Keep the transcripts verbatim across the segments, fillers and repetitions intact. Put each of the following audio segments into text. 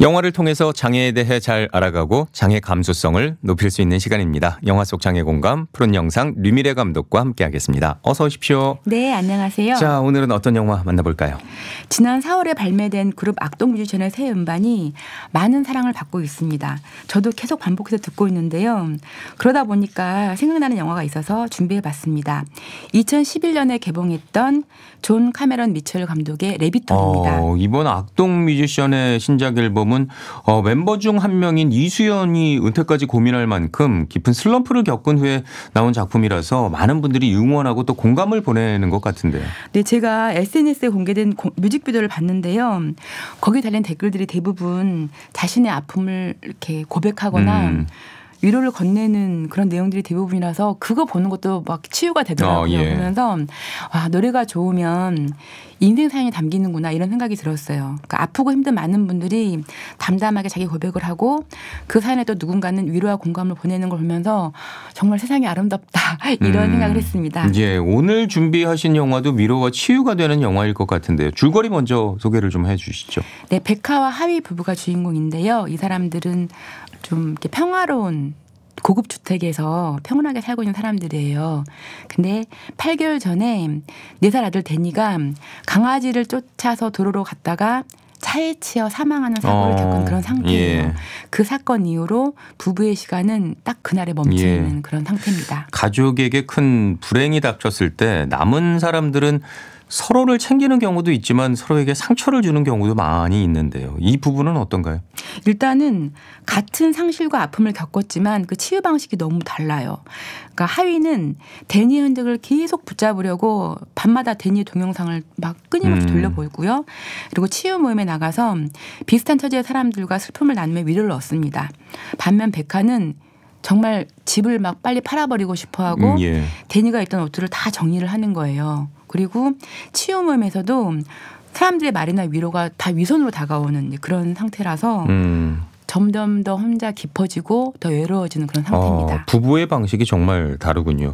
영화를 통해서 장애에 대해 잘 알아가고 장애 감수성을 높일 수 있는 시간입니다. 영화 속 장애 공감, 푸른 영상 류미래 감독과 함께하겠습니다. 어서 오십시오. 네, 안녕하세요. 자, 오늘은 어떤 영화 만나볼까요? 지난 사월에 발매된 그룹 악동 뮤지션의 새 음반이 많은 사랑을 받고 있습니다. 저도 계속 반복해서 듣고 있는데요. 그러다 보니까 생각나는 영화가 있어서 준비해봤습니다. 이천십일 년에 개봉했던 존 카메론 미첼 감독의 레비톨입니다. 어, 이번 악동 뮤지션의 신작 앨범은 어, 멤버 중 한 명인 이수연이 은퇴까지 고민할 만큼 깊은 슬럼프를 겪은 후에 나온 작품이라서 많은 분들이 응원하고 또 공감을 보내는 것 같은데요. 네, 제가 에스엔에스에 공개된 고, 뮤직비디오를 봤는데요. 거기 달린 댓글들이 대부분 자신의 아픔을 이렇게 고백하거나 음. 위로를 건네는 그런 내용들이 대부분이라서 그거 보는 것도 막 치유가 되더라고요. 어, 예. 그러면서 와, 노래가 좋으면 인생 사연이 담기는구나 이런 생각이 들었어요. 그러니까 아프고 힘든 많은 분들이 담담하게 자기 고백을 하고 그 사연에 또 누군가는 위로와 공감을 보내는 걸 보면서 정말 세상이 아름답다 이런 음, 생각을 했습니다. 예, 오늘 준비하신 영화도 위로와 치유가 되는 영화일 것 같은데요. 줄거리 먼저 소개를 좀 해 주시죠. 네, 백하와 하위 부부가 주인공인데요. 이 사람들은 좀 이렇게 평화로운 고급 주택에서 평온하게 살고 있는 사람들이에요. 근데 팔 개월 전에 네 살 아들 데니가 강아지를 쫓아서 도로로 갔다가 차에 치여 사망하는 사고를 어, 겪은 그런 상태예요. 예. 그 사건 이후로 부부의 시간은 딱 그날에 멈추는 예. 그런 상태입니다. 가족에게 큰 불행이 닥쳤을 때 남은 사람들은 서로를 챙기는 경우도 있지만 서로에게 상처를 주는 경우도 많이 있는데요. 이 부분은 어떤가요? 일단은 같은 상실과 아픔을 겪었지만 그 치유 방식이 너무 달라요. 그러니까 하위는 데니의 흔적을 계속 붙잡으려고 밤마다 데니의 동영상을 막 끊임없이 음. 돌려보고요. 그리고 치유 모임에 나가서 비슷한 처지의 사람들과 슬픔을 나누며 위로를 얻습니다. 반면 백하는 정말 집을 막 빨리 팔아버리고 싶어하고 음, 예. 데니가 입던 옷들을 다 정리를 하는 거예요. 그리고 치유 모임에서도 사람들의 말이나 위로가 다 위선으로 다가오는 그런 상태라서 음. 점점 더 혼자 깊어지고 더 외로워지는 그런 상태입니다. 어, 부부의 방식이 정말 다르군요.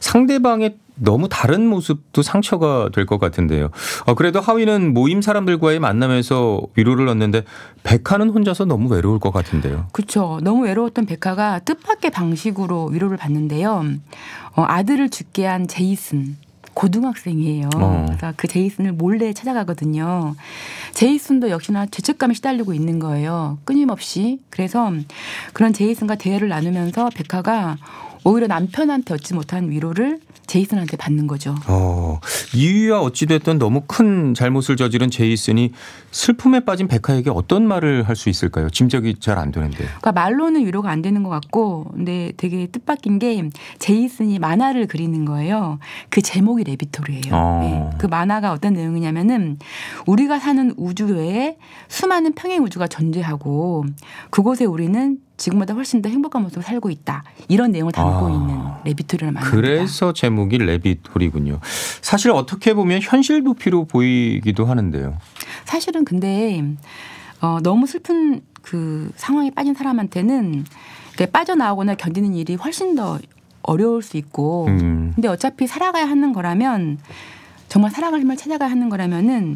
상대방의 너무 다른 모습도 상처가 될 것 같은데요. 어, 그래도 하위는 모임 사람들과의 만남에서 위로를 얻는데 백하는 혼자서 너무 외로울 것 같은데요. 그렇죠. 너무 외로웠던 백하가 뜻밖의 방식으로 위로를 받는데요. 어, 아들을 죽게 한 제이슨. 고등학생이에요. 어. 그래서 그 제이슨을 몰래 찾아가거든요. 제이슨도 역시나 죄책감에 시달리고 있는 거예요. 끊임없이. 그래서 그런 제이슨과 대화를 나누면서 백하가 오히려 남편한테 얻지 못한 위로를 제이슨한테 받는 거죠. 어, 이유야 어찌됐든 너무 큰 잘못을 저지른 제이슨이 슬픔에 빠진 백하에게 어떤 말을 할 수 있을까요? 짐작이 잘 안 되는데. 그러니까 말로는 위로가 안 되는 것 같고 근데 되게 뜻밖인 게 제이슨이 만화를 그리는 거예요. 그 제목이 레비톨이에요. 어. 네. 그 만화가 어떤 내용이냐면은 우리가 사는 우주 외에 수많은 평행 우주가 존재하고 그곳에 우리는 지금보다 훨씬 더 행복한 모습을 살고 있다. 이런 내용을 담고 아, 있는 레비톨이라는 만화입니다. 그래서 제목이 레비톨이군요. 사실 어떻게 보면 현실 도피로 보이기도 하는데요. 사실은 근데 어, 너무 슬픈 그 상황에 빠진 사람한테는 빠져나오거나 견디는 일이 훨씬 더 어려울 수 있고 음. 근데 어차피 살아가야 하는 거라면 정말 살아갈 힘을 찾아가야 하는 거라면은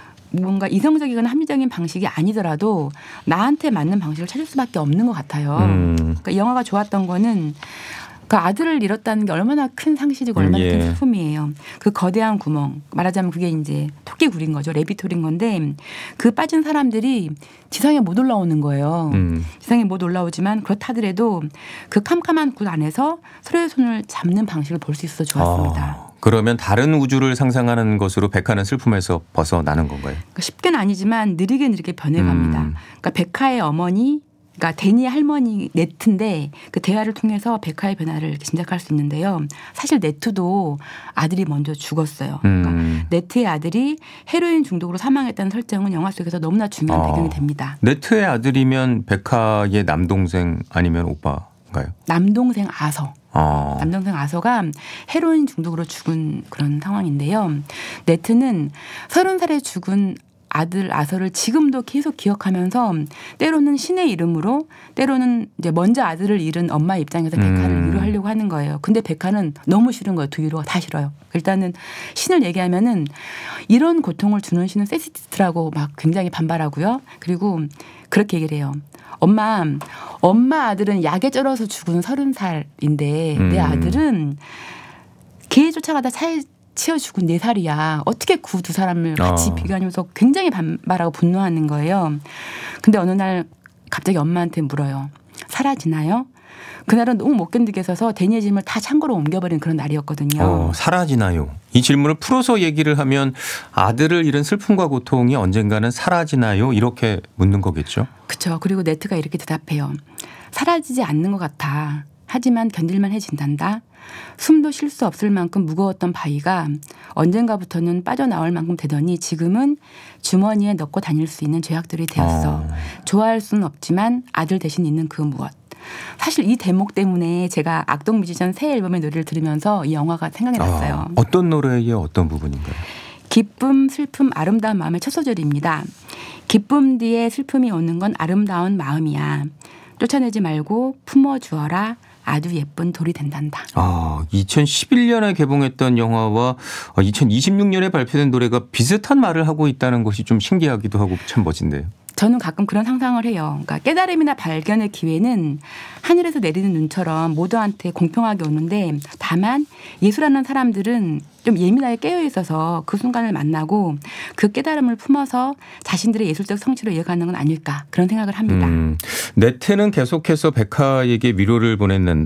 뭔가 이성적이거나 합리적인 방식이 아니더라도 나한테 맞는 방식을 찾을 수밖에 없는 것 같아요. 음. 그러니까 이 영화가 좋았던 거는 그 아들을 잃었다는 게 얼마나 큰 상실이고 얼마나 예. 큰 슬픔이에요. 그 거대한 구멍 말하자면 그게 이제 토끼굴인 거죠. 레비톨인 건데 그 빠진 사람들이 지상에 못 올라오는 거예요. 음. 지상에 못 올라오지만 그렇다 하더라도 그 캄캄한 굴 안에서 서로의 손을 잡는 방식을 볼 수 있어서 좋았습니다. 아. 그러면 다른 우주를 상상하는 것으로 백하는 슬픔에서 벗어나는 건가요? 그러니까 쉽게는 아니지만 느리게 느리게 변해갑니다. 음. 그러니까 백하의 어머니, 그러니까 데니의 할머니 네트인데 그 대화를 통해서 백하의 변화를 짐작할 수 있는데요. 사실 네트도 아들이 먼저 죽었어요. 그러니까 음. 네트의 아들이 헤로인 중독으로 사망했다는 설정은 영화 속에서 너무나 중요한 어. 배경이 됩니다. 네트의 아들이면 백하의 남동생 아니면 오빠인가요? 남동생 아서. 어. 남동생 아서가 헤로인 중독으로 죽은 그런 상황인데요. 네트는 서른 살에 죽은 아들 아서를 지금도 계속 기억하면서 때로는 신의 이름으로 때로는 이제 먼저 아들을 잃은 엄마 입장에서 백하를 음. 위로하려고 하려고 하는 거예요. 근데 백화는 너무 싫은 거예요. 두 위로가 다 싫어요. 일단은 신을 얘기하면은 이런 고통을 주는 신은 세디스트라고 막 굉장히 반발하고요. 그리고 그렇게 얘기를 해요. 엄마, 엄마 아들은 약에 쩔어서 죽은 서른 살인데 음. 내 아들은 개 쫓아가다 차에 치여 죽은 네 살이야. 어떻게 그 두 사람을 같이 어. 비교하면서 굉장히 반발하고 분노하는 거예요. 근데 어느 날 갑자기 엄마한테 물어요. 사라지나요? 그날은 너무 못 견디겠어서 데니의 짐을 다 창고로 옮겨버린 그런 날이었거든요. 어, 사라지나요? 이 질문을 풀어서 얘기를 하면 아들을 잃은 슬픔과 고통이 언젠가는 사라지나요? 이렇게 묻는 거겠죠. 그렇죠. 그리고 네트가 이렇게 대답해요. 사라지지 않는 것 같아. 하지만 견딜만 해진단다. 숨도 쉴 수 없을 만큼 무거웠던 바위가 언젠가부터는 빠져나올 만큼 되더니 지금은 주머니에 넣고 다닐 수 있는 죄악들이 되었어. 어. 좋아할 수는 없지만 아들 대신 있는 그 무엇. 사실 이 대목 때문에 제가 악동 뮤지션 새 앨범의 노래를 들으면서 이 영화가 생각이 났어요. 아, 어떤 노래의 어떤 부분인가요? 기쁨, 슬픔, 아름다운 마음의 첫 소절입니다. 기쁨 뒤에 슬픔이 오는 건 아름다운 마음이야. 쫓아내지 말고 품어주어라. 아주 예쁜 돌이 된단다. 아, 이천십일 년에 개봉했던 영화와 이천이십육 년에 발표된 노래가 비슷한 말을 하고 있다는 것이 좀 신기하기도 하고 참 멋진데요. 저는 가끔 그런 상상을 해요. 그러니까 깨달음이나 발견의 기회는 하늘에서 내리는 눈처럼 모두한테 공평하게 오는데 다만 예술하는 사람들은 좀 예민하게 깨어 있어서 그 순간을 만나고 그 깨달음을 품어서 자신들의 예술적 성취로 이어가는 건 아닐까 그런 생각을 합니다. 음, 네트는 계속해서 백화에게 위로를 보냈는데